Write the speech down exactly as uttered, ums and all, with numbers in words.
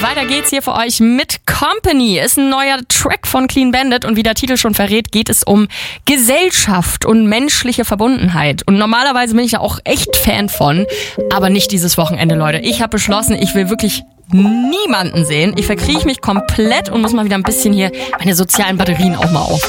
Weiter geht's hier für euch mit Company. Ist ein neuer Track von Clean Bandit und wie der Titel schon verrät, geht es um Gesellschaft und menschliche Verbundenheit. Und normalerweise bin ich da auch echt Fan von, aber nicht dieses Wochenende, Leute. Ich habe beschlossen, ich will wirklich niemanden sehen. Ich verkrieche mich komplett und muss mal wieder ein bisschen hier meine sozialen Batterien auch mal auf.